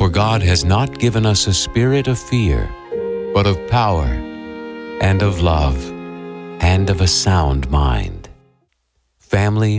For God has not given us a spirit of fear, but of power, and of love, and of a sound mind. Family